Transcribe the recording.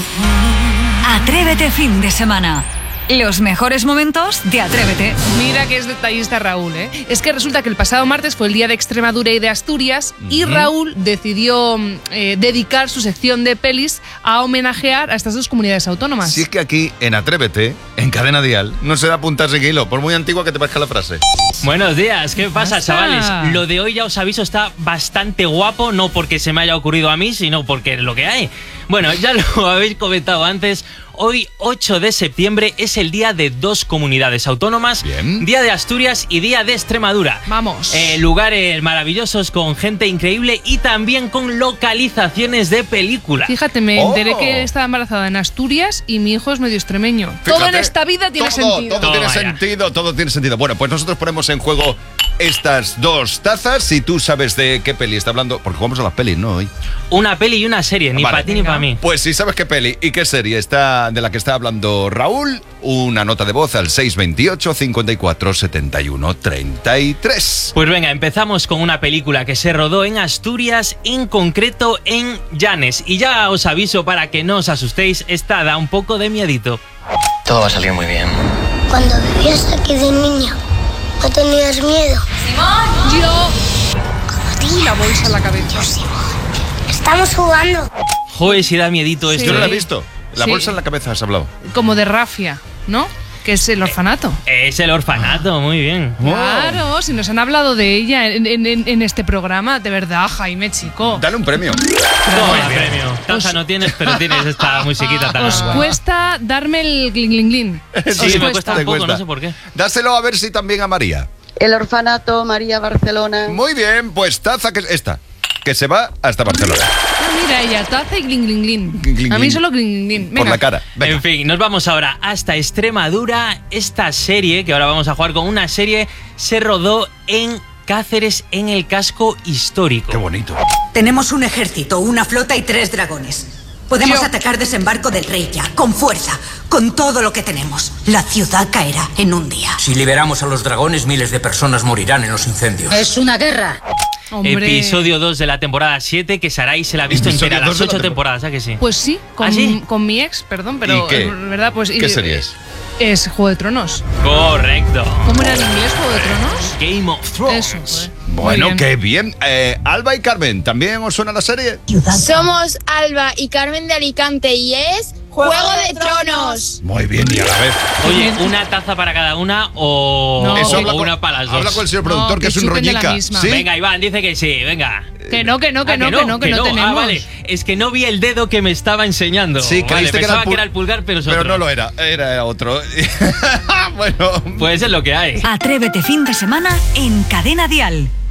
Atrévete fin de semana. Los mejores momentos de Atrévete. Mira que es detallista Raúl, ¿eh? Es que resulta que el pasado martes fue el día de Extremadura y de Asturias y Raúl decidió dedicar su sección de pelis a homenajear a estas dos comunidades autónomas. Si es que aquí, en Atrévete, en Cadena Dial, no se da punta sin hilo, por muy antigua que te parezca la frase. Buenos días, ¿qué pasa, chavales? Lo de hoy, ya os aviso, está bastante guapo, no porque se me haya ocurrido a mí, sino porque es lo que hay. Bueno, ya lo habéis comentado antes. Hoy, 8 de septiembre, es el día de dos comunidades autónomas. Bien. Día de Asturias y Día de Extremadura. Vamos. Lugares maravillosos con gente increíble y también con localizaciones de película. Fíjate, me enteré que estaba embarazada en Asturias y mi hijo es medio extremeño. Fíjate, todo en esta vida tiene sentido. Todo tiene sentido. Bueno, pues nosotros ponemos en juego estas dos tazas. Si tú sabes de qué peli está hablando, porque jugamos a las pelis, ¿no? Hoy. Una peli y una serie, ni para ti ni para mí. Pues si sabes qué peli y qué serie está de la que está hablando Raúl, una nota de voz al 628 54 71 33. Pues venga, empezamos con una película que se rodó en Asturias, en concreto en Llanes. Y ya os aviso para que no os asustéis, esta da un poco de miedito. Todo va a salir muy bien. Cuando vivías aquí de niño, ¿no tenías miedo? ¡Simón! Yo. Uy, la bolsa en la cabeza. Simón, estamos jugando. Joder, si da miedito esto. Yo no la he visto. La Sí. bolsa en la cabeza has hablado. Como de Rafia, ¿no? Que es el orfanato. Es el orfanato, muy bien. Claro, si nos han hablado de ella en este programa, de verdad, Jaime, chico. Dale un premio. Toma premio. Taza no tienes, pero tienes esta musiquita tan Os guay. cuesta darme el glin glin glin. Sí, me cuesta Te un poco, cuesta. no sé por qué. Dáselo a ver si también a María. El orfanato María Barcelona. Muy bien, pues taza que esta, que se va hasta Barcelona. Mira ella, taza y glin glin glin. Glin, glin, A mí glin. solo glin glin glin. Por Venga. la cara. Venga. En fin, nos vamos ahora hasta Extremadura. Esta serie, que ahora vamos a jugar con una serie, se rodó en Cáceres, en el casco histórico. Qué bonito. Tenemos un ejército, una flota y 3 dragones. Podemos Yo- atacar Desembarco del Rey ya, con fuerza, con todo lo que tenemos. La ciudad caerá en un día. Si liberamos a los dragones, miles de personas morirán en los incendios. Es una guerra. Hombre. Episodio 2 de la temporada 7, que Sarai se la ha visto Episodio entera, 2 las de la 8 temporadas, ¿a que sí? Pues sí, con, ¿Ah, sí? con mi ex, perdón, pero ¿Y qué? ¿verdad? Pues, ¿Qué serie es? Es Juego de Tronos. Correcto. ¿Cómo era en inglés Juego de Tronos? Game of Thrones. Eso, pues. Bueno, Muy bien. qué bien. Alba y Carmen, ¿también os suena la serie? Somos Alba y Carmen de Alicante y es Juego de Tronos. Muy bien, y a la vez. Oye, ¿una taza para cada una o, No. Eso o habla con- una para las dos? Habla con el señor No, productor, que que es un chupen de la rollica. misma. ¿Sí? Venga, Iván, dice que sí, venga. Que no tenemos. Ah, vale. Es que no vi el dedo que me estaba enseñando. Sí, vale, creíste que era pensaba el que era el pulgar, pero es otro. Pero no lo era, era otro. Bueno. Pues es lo que hay. Atrévete fin de semana en Cadena Dial.